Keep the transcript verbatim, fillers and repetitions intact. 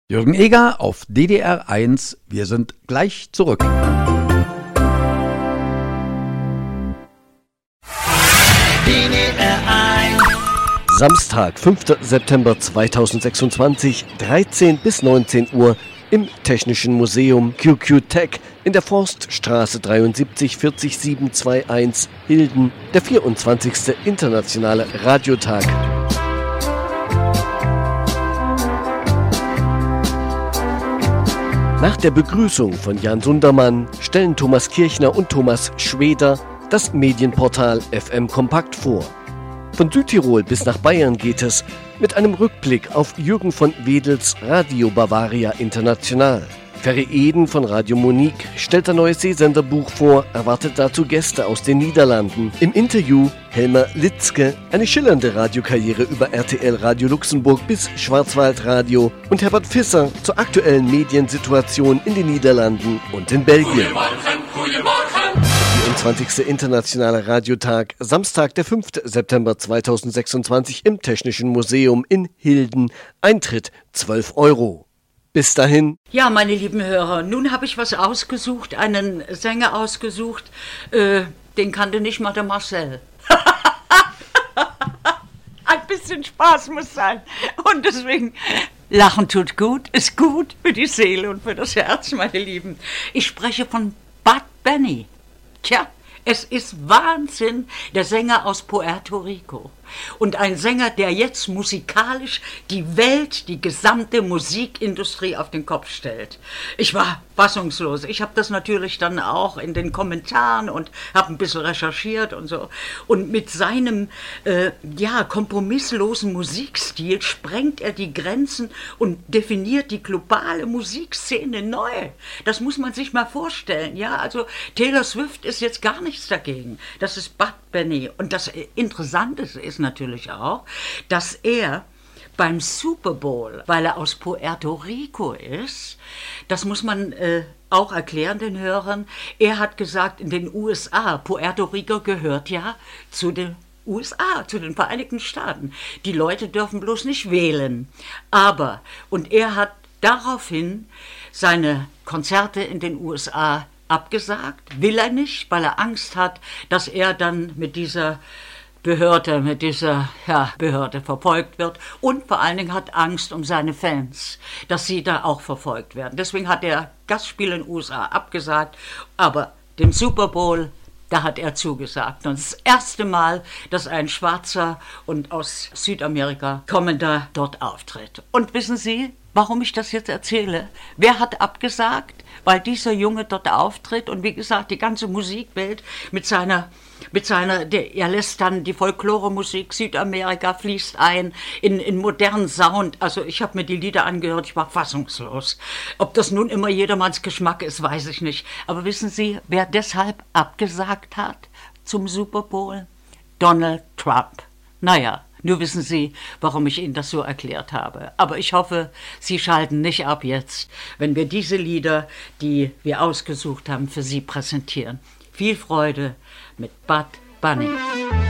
Jürgen Eger auf D D R eins. Wir sind gleich zurück. D D R eins. Samstag, fünfter September zweitausendsechsundzwanzig, dreizehn bis neunzehn Uhr im Technischen Museum Q Q Tech in der Forststraße dreiundsiebzig vierzig sieben zwei eins Hilden, der vierundzwanzigste Internationale Radiotag. Nach der Begrüßung von Jan Sundermann stellen Thomas Kirchner und Thomas Schweder das Medienportal F M Kompakt vor. Von Südtirol bis nach Bayern geht es mit einem Rückblick auf Jürgen von Wedels Radio Bavaria International. Ferry Eden von Radio Monique stellt ein neues Seesenderbuch vor, erwartet dazu Gäste aus den Niederlanden. Im Interview Helmer Litzke, eine schillernde Radiokarriere über R T L Radio Luxemburg bis Schwarzwaldradio, und Herbert Visser zur aktuellen Mediensituation in den Niederlanden und in Belgien. vierundzwanzigste Internationale Radiotag, Samstag, der fünfter September zweitausendsechsundzwanzig im Technischen Museum in Hilden. Eintritt zwölf Euro. Bis dahin. Ja, meine lieben Hörer, nun habe ich was ausgesucht, einen Sänger ausgesucht, äh, den kannte nicht mal der Marcel. Ein bisschen Spaß muss sein. Und deswegen, Lachen tut gut, ist gut für die Seele und für das Herz, meine Lieben. Ich spreche von Bud Benny. Tja, es ist Wahnsinn, der Sänger aus Puerto Rico. Und ein Sänger, der jetzt musikalisch die Welt, die gesamte Musikindustrie auf den Kopf stellt. Ich war fassungslos. Ich habe das natürlich dann auch in den Kommentaren und habe ein bisschen recherchiert und so. Und mit seinem äh, ja, kompromisslosen Musikstil sprengt er die Grenzen und definiert die globale Musikszene neu. Das muss man sich mal vorstellen. Ja, also Taylor Swift ist jetzt gar nichts dagegen. Das ist Bud Benny. Und das Interessante ist natürlich auch, dass er beim Super Bowl, weil er aus Puerto Rico ist, das muss man äh, auch erklären den Hörern, er hat gesagt, in den U S A, Puerto Rico gehört ja zu den U S A, zu den Vereinigten Staaten. Die Leute dürfen bloß nicht wählen. Aber, und er hat daraufhin seine Konzerte in den U S A abgesagt, will er nicht, weil er Angst hat, dass er dann mit dieser Behörde, mit dieser ja, Behörde verfolgt wird, und vor allen Dingen hat Angst um seine Fans, dass sie da auch verfolgt werden. Deswegen hat er Gastspiele in den U S A abgesagt, aber den Super Bowl, da hat er zugesagt. Und das erste Mal, dass ein Schwarzer und aus Südamerika kommender dort auftritt. Und wissen Sie, warum ich das jetzt erzähle? Wer hat abgesagt? Weil dieser Junge dort auftritt und wie gesagt, die ganze Musikwelt mit seiner, mit seiner, der, er lässt dann die Folklore-Musik, Südamerika fließt ein in, in modernen Sound. Also ich habe mir die Lieder angehört, ich war fassungslos. Ob das nun immer jedermanns Geschmack ist, weiß ich nicht. Aber wissen Sie, wer deshalb abgesagt hat zum Super Bowl? Donald Trump. Naja. Nur wissen Sie, warum ich Ihnen das so erklärt habe. Aber ich hoffe, Sie schalten nicht ab jetzt, wenn wir diese Lieder, die wir ausgesucht haben, für Sie präsentieren. Viel Freude mit Bud Benny.